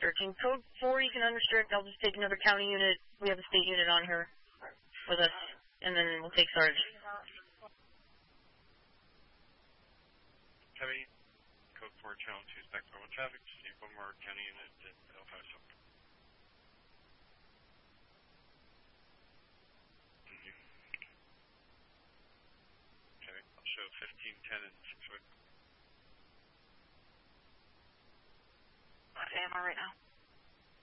13. Code 4, you can unrestrict. I'll just take another county unit. We have a state unit on here with us, and then we'll take Sarge. Heavy, Code 4, Channel 2 is back normal traffic. Just need one more county unit at L5 Sumter. Okay, I'll show 15, 10, and 6 wood. AMR right now.